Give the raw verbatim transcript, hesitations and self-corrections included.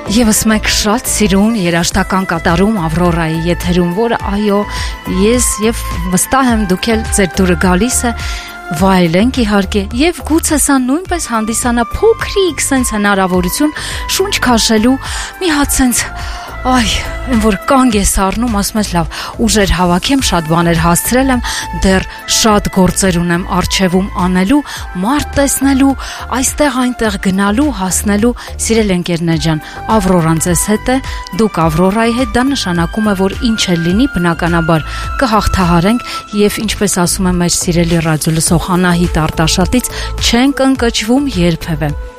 Եվս մեկ շատ սիրուն երաժշտական կատարում Ավրորայի եթերում, որը այո, ես եւ վստահ եմ դուք էլ ձեր դուրը գալիս է վայելենք իհարկե եւ գուցե սա նույնպես հանդիսանա փոքրիկ սենց հնարավորություն շունչ քաշելու մի հատ սենց այ այն որ կանգ ես առնում ասում ես լավ ուժեր հավաքեմ շատ բաներ հասցրել եմ դեռ շատ գործեր ունեմ արժևում անելու մարդ տեսնելու այստեղ այնտեղ գնալու հասնելու սիրել ընկերներ ջան Ավրորան ձեզ հետ է դուք Ավրորայի հետ դա նշանակում է որ ինչ էլ լինի բնականաբար կհաղթահարենք եւ ինչպես ասում է մեր սիրելի ռադիո լսող Անահիտ Արտաշատից չենք ընկճվում երբևէ